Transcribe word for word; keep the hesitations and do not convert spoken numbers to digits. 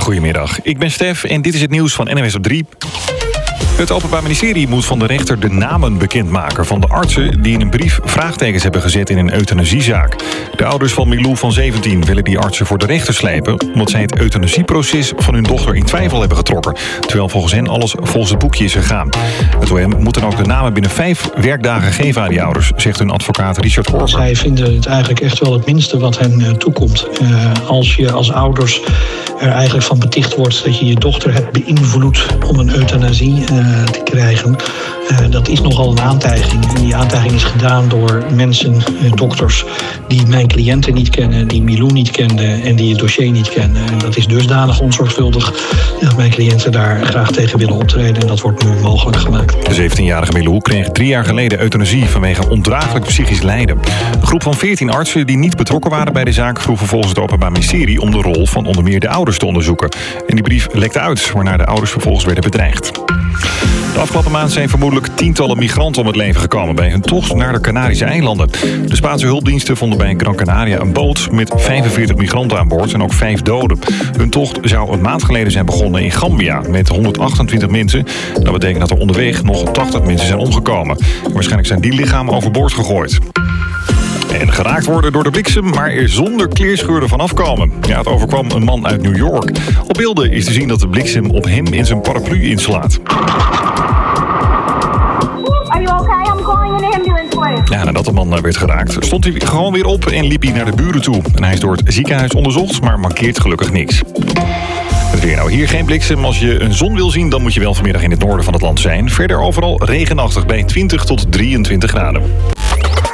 Goedemiddag, ik ben Stef en dit is het nieuws van N W S op drie. Het Openbaar Ministerie moet van de rechter de namen bekendmaken van de artsen die in een brief vraagtekens hebben gezet in een euthanasiezaak. De ouders van Milou van zeventien willen die artsen voor de rechter slepen, omdat zij het euthanasieproces van hun dochter in twijfel hebben getrokken, terwijl volgens hen alles volgens het boekje is gegaan. Het O M moet dan ook de namen binnen vijf werkdagen geven aan die ouders, zegt hun advocaat Richard Korver. Zij vinden het eigenlijk echt wel het minste wat hen uh, toekomt. Uh, als je als ouders er eigenlijk van beticht wordt dat je je dochter hebt beïnvloed om een euthanasie uh, te krijgen. Uh, dat is nogal een aantijging. En die aantijging is gedaan door mensen, uh, dokters, die mijn cliënten niet kennen, die Milou niet kenden en die het dossier niet kennen. En dat is dusdanig onzorgvuldig dat mijn cliënten daar graag tegen willen optreden. En dat wordt nu mogelijk gemaakt. De zeventienjarige Milou kreeg drie jaar geleden euthanasie vanwege ondraaglijk psychisch lijden. Een groep van veertien artsen die niet betrokken waren bij de zaak vroeg vervolgens het Openbaar Ministerie om de rol van onder meer de ouders te onderzoeken. En die brief lekte uit, waarna de ouders vervolgens werden bedreigd. De afgelopen maand zijn vermoedelijk tientallen migranten om het leven gekomen bij hun tocht naar de Canarische eilanden. De Spaanse hulpdiensten vonden bij Gran Canaria een boot met vijfenveertig migranten aan boord en ook vijf doden. Hun tocht zou een maand geleden zijn begonnen in Gambia met honderdachtentwintig mensen. Dat betekent dat er onderweg nog tachtig mensen zijn omgekomen. Waarschijnlijk zijn die lichamen overboord gegooid. En geraakt worden door de bliksem, maar er zonder kleerscheuren van afkomen. Ja, het overkwam een man uit New York. Op beelden is te zien dat de bliksem op hem in zijn paraplu inslaat. Ja, nadat de man werd geraakt, stond hij gewoon weer op en liep hij naar de buren toe. En hij is door het ziekenhuis onderzocht, maar mankeert gelukkig niks. Het weer nou, hier geen bliksem. Als je een zon wil zien, dan moet je wel vanmiddag in het noorden van het land zijn. Verder overal regenachtig bij twintig tot drieëntwintig graden.